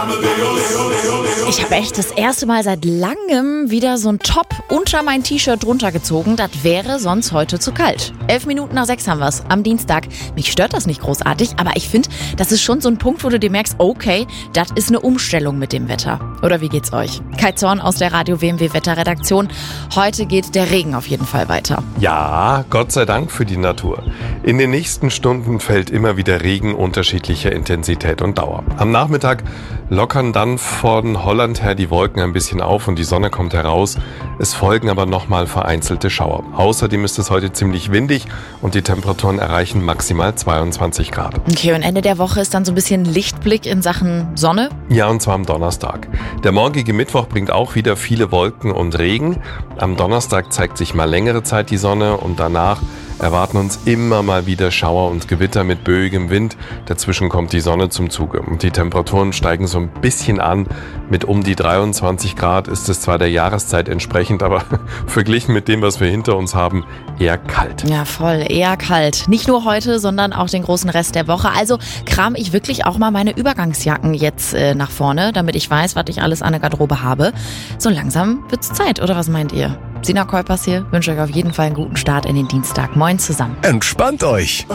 Ich habe echt das erste Mal seit langem wieder so ein Top unter mein T-Shirt drunter gezogen. Das wäre sonst heute zu kalt. 11:11 haben wir es am Dienstag. Mich stört das nicht großartig, aber ich finde, das ist schon so ein Punkt, wo du dir merkst, okay, das ist eine Umstellung mit dem Wetter. Oder wie geht's euch? Kai Zorn aus der Radio WMW Wetterredaktion. Heute geht der Regen auf jeden Fall weiter. Ja, Gott sei Dank für die Natur. In den nächsten Stunden fällt immer wieder Regen unterschiedlicher Intensität und Dauer. Am Nachmittag lockern dann von Holland her die Wolken ein bisschen auf und die Sonne kommt heraus. Es folgen aber nochmal vereinzelte Schauer. Außerdem ist es heute ziemlich windig und die Temperaturen erreichen maximal 22 Grad. Okay, und Ende der Woche ist dann so ein bisschen Lichtblick in Sachen Sonne? Ja, und zwar am Donnerstag. Der morgige Mittwoch bringt auch wieder viele Wolken und Regen. Am Donnerstag zeigt sich mal längere Zeit die Sonne und danach erwarten uns immer mal wieder Schauer und Gewitter mit böigem Wind. Dazwischen kommt die Sonne zum Zuge und die Temperaturen steigen so ein bisschen an. Mit um die 23 Grad ist es zwar der Jahreszeit entsprechend, aber verglichen mit dem, was wir hinter uns haben, eher kalt. Ja, voll, eher kalt. Nicht nur heute, sondern auch den großen Rest der Woche. Also kram ich wirklich auch mal meine Übergangsjacken jetzt nach vorne, damit ich weiß, was ich alles an der Garderobe habe. So langsam wird's Zeit, oder was meint ihr? Sina Kuipers hier, wünsche euch auf jeden Fall einen guten Start in den Dienstag. Moin zusammen. Entspannt euch!